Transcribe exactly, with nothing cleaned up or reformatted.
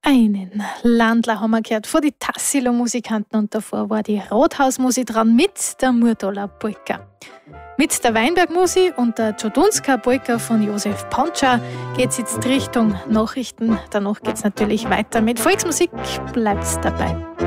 Einen Landler haben wir gehört von den Tassilo-Musikanten und davor war die Rothaus-Musi dran mit der Murtaler Polka. Mit der Weinberg-Musi und der Czodunska-Polka von Josef Ponča geht es jetzt Richtung Nachrichten. Danach geht es natürlich weiter mit Volksmusik. Bleibt dabei.